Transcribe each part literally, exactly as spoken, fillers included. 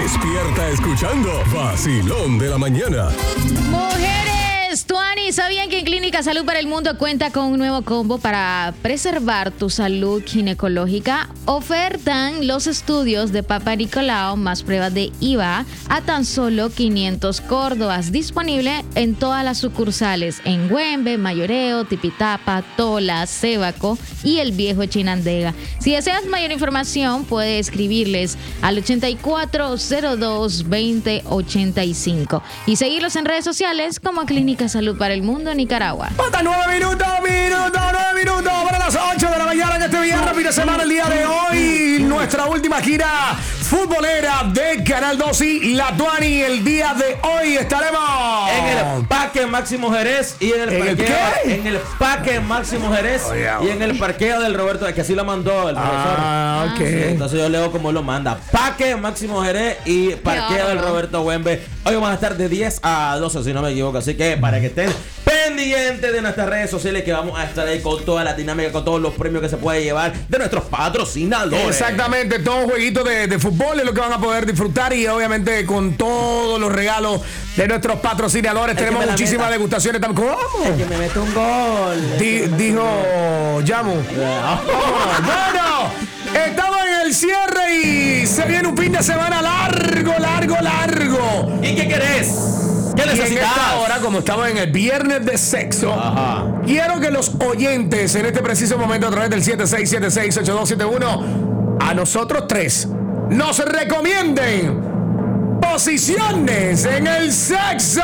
Despierta escuchando Vacilón de la Mañana. Mujeres, Tuani, ¿sabían que en Clínica Salud para el Mundo cuenta con un nuevo combo para preservar tu salud ginecológica? Ofertan los estudios de Papa Nicolau más pruebas de I V A a tan solo quinientos córdobas, disponible en todas las sucursales en Güembe, Mayoreo, Tipitapa, Tola, Sébaco y el Viejo Chinandega. Si deseas mayor información, puede escribirles al ochenta y cuatro cero dos veinte ochenta y cinco y seguirlos en redes sociales como Clínica Salud para el Mundo Nicaragua. Faltan nueve minutos, minutos, nueve minutos para las ocho de la mañana que este viernes, fin de semana, el día de hoy. Nuestra última gira futbolera de Canal dos y La Tuani. El día de hoy estaremos en el Parque Máximo Jerez y en el ¿En el parqueo. qué? En el Parque Máximo Jerez Oh, yeah. y en el parqueo del Roberto, que así lo mandó el profesor. Ah, ok. Sí, entonces yo leo como lo manda. Parque Máximo Jerez y parqueo del Roberto Güembe. Hoy vamos a estar de diez a doce, si no me equivoco. Así que para que estén pendientes de nuestras redes sociales, que vamos a estar ahí con toda la dinámica, con todos los premios que se puede llevar de nuestros patrocinadores. Exactamente, todo un jueguito de, de fútbol es lo que van a poder disfrutar, y obviamente con todos los regalos de nuestros patrocinadores. Es que Tenemos me la muchísimas meta. degustaciones también. ¿Cómo? Es que me mete un gol. Di- dijo Yamu. Bueno, estamos en el cierre y se viene un fin de semana largo, largo, largo. ¿Y qué querés? ¿Qué Y en necesitas? esta hora, como estamos en el viernes de sexo, Ajá. quiero que los oyentes en este preciso momento a través del siete seis siete seis ocho dos siete uno a nosotros tres nos recomienden posiciones en el sexo.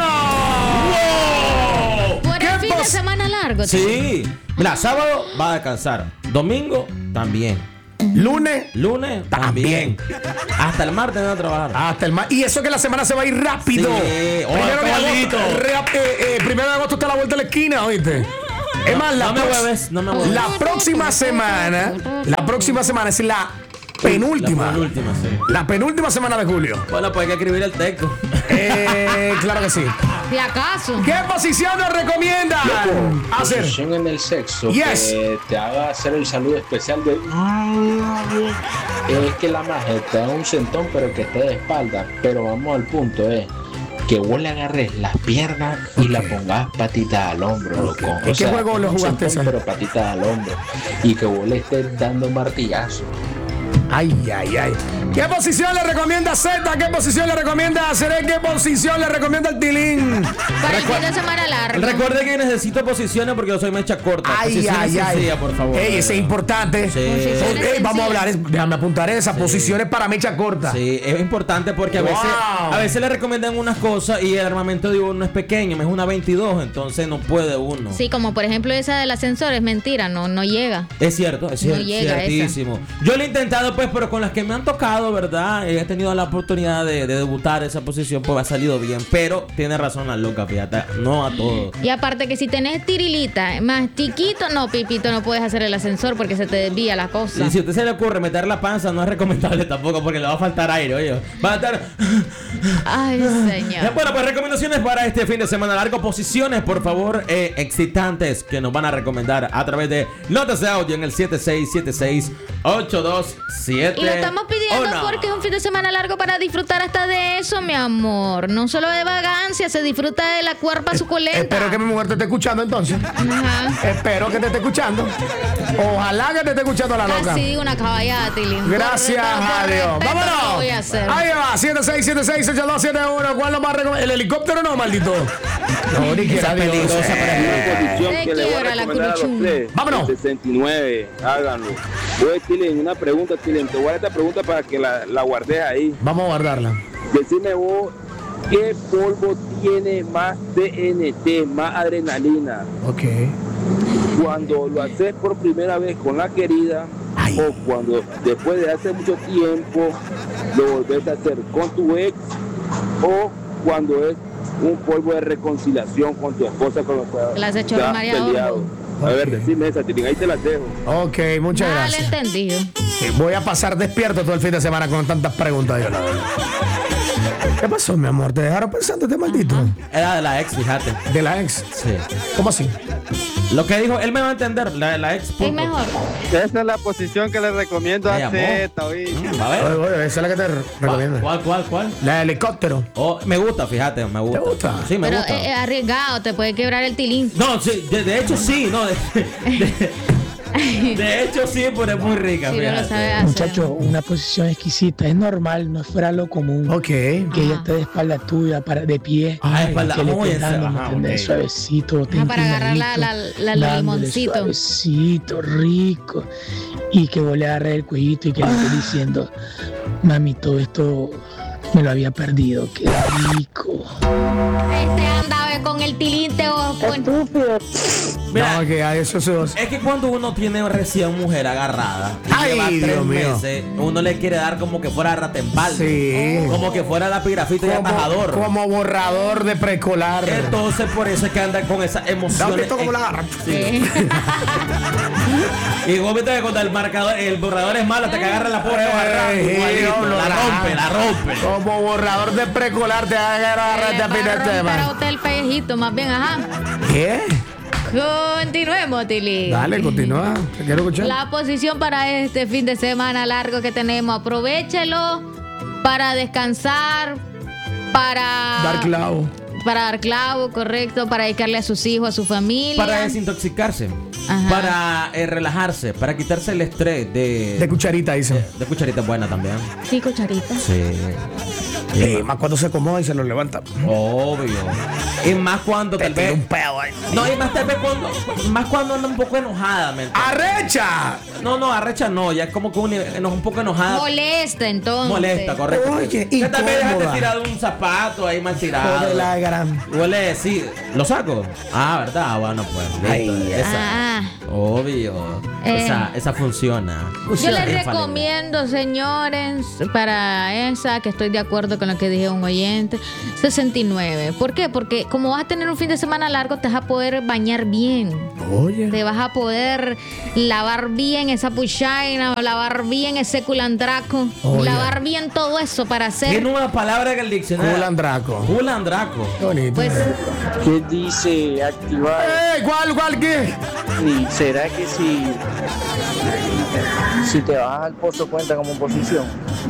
¡Wow! Por ¿Qué el fin de pos- semana largo. Sí. Mira, sábado va a descansar. Domingo también. Lunes Lunes También. también. Hasta el martes van a trabajar. hasta el mar. Y eso que la semana se va a ir rápido. Sí. Oh, Primero, de cabalito. agosto, rap- eh, eh, primero de agosto está a la vuelta de la esquina, ¿oíste? Es más, la, no me prox- hueves, no me hueves. la próxima semana, la próxima semana es la penúltima. La penúltima, sí. La penúltima semana de julio. Bueno, pues hay que escribir el texto. Eh, claro que sí. ¿De acaso? ¿Qué posición nos recomienda hacer? Posición en el sexo Yes. que te haga hacer el saludo especial de es que la magia te da un sentón pero que esté de espalda, pero vamos al punto, es que vos le agarres las piernas y la pongas patitas al hombro, loco. ¿En qué juego lo un jugaste sentón, ese? pero patitas al hombro, y que vos le estés dando martillazo. Ay, ay, ay. ¿Qué posición le recomienda Z? ¿Qué posición le recomienda Seré? ¿Qué posición le recomienda el Tilín? Para el fin de semana largo. Recuerde que necesito posiciones porque yo soy mecha corta. Ay, Posiciones ay, ay. sencillas, por favor. Ey, ese es importante. Sí. Posiciones Ey, vamos a sencillas. hablar, es- déjame apuntar esas posiciones para mecha corta. Sí, es importante porque a veces, Wow. a veces le recomiendan unas cosas y el armamento de uno es pequeño, es una veintidós, entonces no puede uno. Sí, como por ejemplo esa del ascensor, es mentira, no, no llega. Es cierto, es No cier- llega ciertísimo. Yo lo he intentado, pues, pero con las que me han tocado, ¿verdad? He tenido la oportunidad de, de debutar esa posición, pues ha salido bien. Pero tiene razón la loca, fíjate, no a todo. Y aparte que si tenés tirilita más chiquito, no, Pipito, no puedes hacer el ascensor porque se te desvía la cosa. Y si a usted se le ocurre meter la panza, no es recomendable tampoco porque le va a faltar aire, oye. Va a estar... Ay, señor. Bueno, pues recomendaciones para este fin de semana largo. Posiciones, por favor, eh, excitantes que nos van a recomendar a través de notas de audio en el siete seis siete seis ocho dos siete. Y lo estamos pidiendo porque es un fin de semana largo para disfrutar hasta de eso, mi amor. No solo de vagancia, se disfruta de la cuerpa suculenta. Espero que mi mujer te esté escuchando entonces. Ajá. Espero que te esté escuchando. Ojalá que te esté escuchando la loca. Casi digo una caballada, Tilín. Gracias Por- por a Dios. respeto Vámonos. lo voy a hacer. Ahí va, siete seis siete seis ocho dos siete uno. ¿Cuál lo más recomendable? ¿El helicóptero no, maldito? No, ni quiera Dios. peligrosa para mí. Eh, Posición Te que le voy a quiebra la recomendar a los curuchunga. tres. Vámonos. El sesenta y nueve, háganlo. Oye, Tilen, una pregunta, Tilen. Te voy a dar esta pregunta para que la, la guardes ahí. Vamos a guardarla. Decime vos, ¿qué polvo tiene más T N T, más adrenalina? Ok. Cuando lo haces por primera vez con la querida, Ay. o cuando después de hace mucho tiempo lo volvés a hacer con tu ex, o cuando es un polvo de reconciliación con tu esposa con la que Las echó te has María peleado. Orbo. A ver, Ok. decime esa, Tilín, ahí te las dejo. Ok, muchas Mal gracias. entendido. Eh, Voy a pasar despierto todo el fin de semana con tantas preguntas. Yo, la verdad. ¿Qué pasó, mi amor? ¿Te dejaron pensando este maldito? Era de la ex, fíjate. De la ex. Sí. ¿Cómo así? Lo que dijo, él me va a entender, la, la ex. Es mejor. Esa es la posición que le recomiendo Ay, a amor. Z, ¿oí? Mm, a ver. Oye, oye, esa es la que te recomiendo. ¿Cuál, cuál, cuál? La de helicóptero. Oh, me gusta, fíjate, me gusta. ¿Te gusta? Sí, me Pero gusta. es arriesgado, te puede quebrar el tilín. No, sí, de, de hecho sí, no. De, de, de hecho sí, pero es muy rica, Si no lo fíjate. sabe hacer. Muchacho, una posición exquisita, es normal, no es fuera lo común. Ok. Que ella Ajá. esté de espalda tuya, para, de pie, Ah, espalda, que le muy estés dando, esa- ¿me ajá, entiendes? ok. Suavecito, te Ajá, para agarrar la- inclinadito, la- la- el dándole limoncito. Suavecito, rico. Y que vos le agarres el cuellito y que le estés diciendo, mami, todo esto me lo había perdido, qué rico. Este andaba con el tilín, te o- con- Mira, No, que hay eso, eso. es que cuando uno tiene recién mujer agarrada y Ay, lleva tres Dios mío. meses, uno le quiere dar como que fuera ratempal. Sí. Como que fuera lapirafito y Como, atajador. como borrador de preescolar. Entonces por eso es que anda con esas ¿Has emociones. visto cómo la agarra? Sí. Y vos viste que cuando el marcador, el borrador es malo, hasta que agarra la pobre barra, Eh, igualito, no, la la- rompe, la rompe. Como borrador de preescolar te agarra le este va a fin de romper a semana. usted el pellejito, más bien, ajá. ¿Qué? Continuemos, Tilín. Dale, continúa. Te quiero escuchar. La posición para este fin de semana largo que tenemos, aprovechelo para descansar, para Dar clavo. para dar clavo, correcto, para dedicarle a sus hijos, a su familia. Para desintoxicarse, Ajá. para eh, relajarse, para quitarse el estrés de, De cucharita, dice. de cucharita buena también. Sí, cucharita. Sí. Sí, más cuando se acomoda y se lo levanta. Obvio. Y más cuando tal Te tira vez. un pedo ahí. No, y más tal vez cuando. Más cuando anda un poco enojada, ¿me entiendes? ¡Arrecha! No, no, arrecha no, ya es como que un, eno- un poco enojada. Molesta, entonces. Molesta, correcto. Oye, que tal vez dejaste incómoda. tirado un zapato ahí mal tirado. Joder, la gran. Huele, sí. ¿Lo saco? Ah, ¿verdad? Bueno, pues. Listo. Ay, esa. Ah. Obvio. Eh. Esa, esa funciona. Yo Funciona, les Fanny. recomiendo, señores, para esa, que estoy de acuerdo con lo que dije un oyente, sesenta y nueve. ¿Por qué? Porque como vas a tener un fin de semana largo, te vas a poder bañar bien. Oye. Te vas a poder lavar bien esa puchaina, lavar bien ese culandraco, Oye. lavar bien todo eso para hacer. Tiene una palabra en el diccionario. Culandraco. Culandraco. Qué bonito. Pues ¿Qué dice activar? ¡Ey! ¿Cuál, cuál, qué? ¿Y será que si, si te vas al pozo cuenta como posición?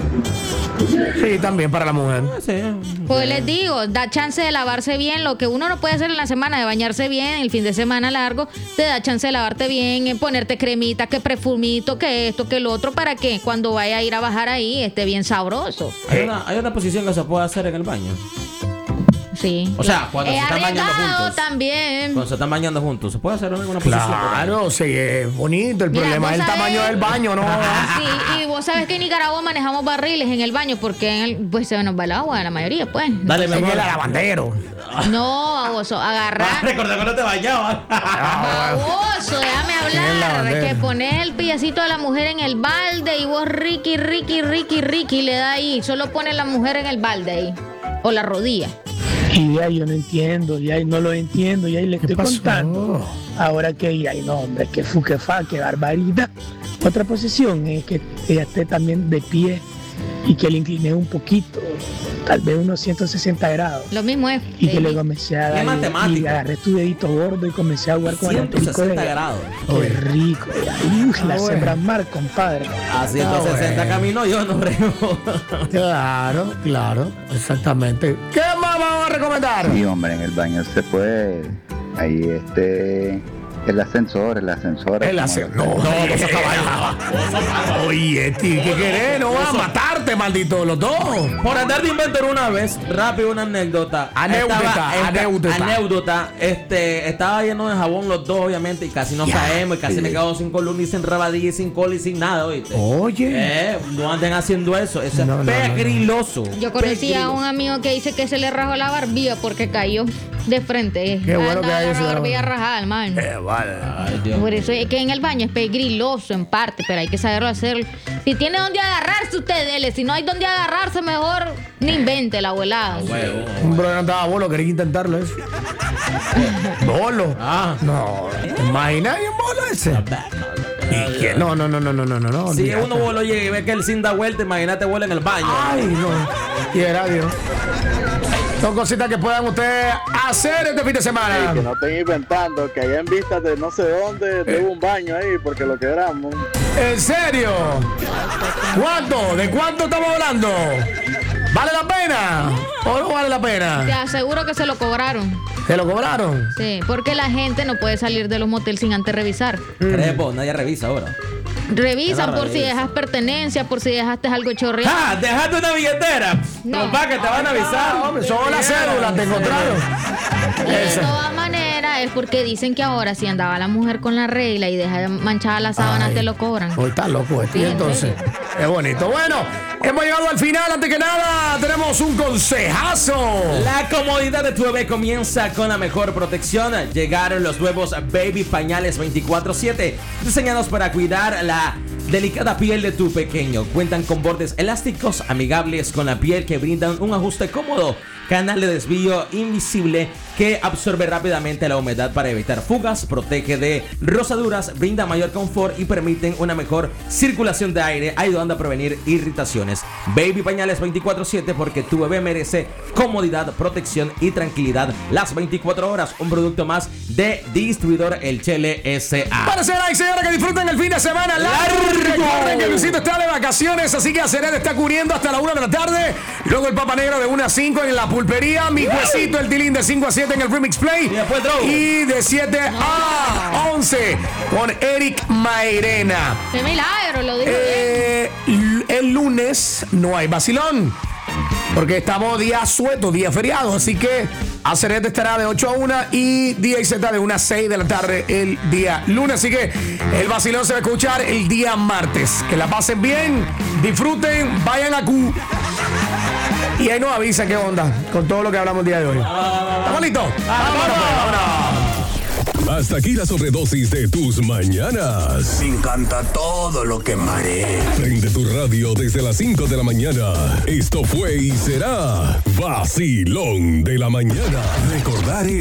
Sí, también para la mujer. Sí. Pues les digo, da chance de lavarse bien. Lo que uno no puede hacer en la semana de bañarse bien, el fin de semana largo, te da chance de lavarte bien, en ponerte cremita, que perfumito, que esto, que lo otro, para que cuando vaya a ir a bajar ahí esté bien sabroso. Hay una, hay una posición que se puede hacer en el baño. Sí. O sea, cuando Es se están bañando arriesgado juntos. también. Cuando se están bañando juntos, ¿se puede hacer alguna posición? Claro, sí, es bonito. El Mira, problema vos es el sabés- tamaño del baño, ¿no? Sí, y vos sabes que en Nicaragua manejamos barriles en el baño porque en el- pues se nos va el agua, la mayoría, pues. Dale, mi En amor. el lavandero. No, baboso, Ah, agarrar. recordé cuando te bañabas. Baboso, déjame En el hablar. lavandero. Que pones el pillecito de la mujer en el balde y vos Ricky, Ricky, Ricky, Ricky le da ahí. Solo pone la mujer en el balde ahí. O la rodilla. Y ya yo no entiendo, ya no lo entiendo, ya le estoy pasó? contando. Ahora que, ay no, hombre, que fu, que fa, que barbaridad. Otra posición es que ella esté también de pie y que le incliné un poquito, tal vez unos ciento sesenta grados. Lo mismo es. Y que eh, le comencé a Qué dar, matemático. y agarré tu dedito gordo y comencé a jugar con el ciento pico de sesenta ella. grados. Qué rico, ya. Uy, la bueno. sembra mar, compadre. A ciento sesenta bueno. camino yo, no creo. Claro, claro, exactamente. ¿Qué más vamos a recomendar? Sí, hombre, en el baño se puede. Ahí este. El ascensor, el ascensor. El como ascensor. lo- No, no, vos sos caballo. Oye, ti, ¿qué querés? No vas a matarte, maldito, los dos. Por andar de inventor una vez, rápido una anécdota. Anécdota, Estaba- esta- anécdota. anécdota. Este, estaba lleno de jabón los dos, obviamente, y casi nos Ya, caemos, y casi sí. me quedo sin columna y sin rabadilla y sin cola y sin nada, ¿oíste? Oye. Eh, no anden haciendo eso, eso No, no, es no, no. pegriloso. Yo conocí a Pegriloso. un amigo que dice que se le rajó la barbilla porque cayó de frente. Qué bueno Andaba que haya la sido la barbilla barbilla. rajada, hermano. Eh, vale. Ay, Dios. Por eso es que en el baño es pegriloso en parte, pero hay que saberlo hacer. Si tiene donde agarrarse, usted dele. Si no hay donde agarrarse, mejor ni invente la abuelada. Huevo. Un brother andaba bolo, quería intentarlo eso. ¿Bolo? Ah. No, ¿te imaginas un bolo ese? ¿Y qué? No, no, no, no, no, no, no, no. Si olvídate. uno vuelo llega y ve que el sin da vuelta, imagínate vuelo en el baño. Ay, no. Quiera Dios. Son cositas que puedan ustedes hacer este fin de semana. Sí, que no estén inventando, que allá en vistas de no sé dónde Eh. tuvo un baño ahí porque lo quebramos. ¿En serio? ¿Cuánto? ¿De cuánto estamos hablando? ¿Vale la pena? ¿O no vale la Te pena? aseguro que se lo cobraron. ¿Se lo cobraron? Sí, porque la gente no puede salir de los moteles sin antes revisar. Crepo, nadie revisa ahora. Revisan No por si revisa. dejas pertenencias, por si dejaste algo chorreado. ¡Ah! ¡Dejaste una billetera! No. Papá, que te van a avisar. Ah, hombre, son las cédulas, te encontraron. De Esa. todas maneras, es porque dicen que ahora si andaba la mujer con la regla y deja manchada la sábana, Ay. te lo cobran. Hoy está loco este. Sí, Y en entonces, es bonito. Bueno, hemos llegado al final. Antes que nada, tenemos un consejazo. La comodidad de tu bebé comienza con la mejor protección. Llegaron los nuevos Baby Pañales veinticuatro siete, diseñados para cuidar la delicada piel de tu pequeño. Cuentan con bordes elásticos amigables con la piel que brindan un ajuste cómodo, canal de desvío invisible que absorbe rápidamente la humedad para evitar fugas, protege de rosaduras, brinda mayor confort y permiten una mejor circulación de aire, ayudando a prevenir irritaciones. Baby Pañales veinticuatro siete, porque tu bebé merece comodidad, protección y tranquilidad las veinticuatro horas. Un producto más de distribuidor El Chele S A. Para ser like, señora, que disfruten el fin de semana largo. Recuerden que Luisito está de vacaciones, así que Aceret está cubriendo hasta la una de la tarde. Luego el Papa Negro de una a cinco en la pulpería. Mi juecito, el Tilín de cinco a siete en el Remix Play. Y después Drogo. Y de siete a once con Eric Mairena. ¡Qué milagro! Lo dijo bien. Eh, l- el lunes no hay vacilón, porque estamos día suelto, día feriado. Así que Aceret estará de ocho a una y D I Z de una a seis de la tarde el día lunes. Así que el vacilón se va a escuchar el día martes. Que la pasen bien, disfruten, vayan a Q. Y ahí nos avisa qué onda con todo lo que hablamos el día de hoy. ¿Estamos listos? Vámonos, pues, vámonos. Hasta aquí la sobredosis de tus mañanas. Me encanta todo lo que marea. Prende tu radio desde las cinco de la mañana. Esto fue y será Vacilón de la Mañana. Recordar es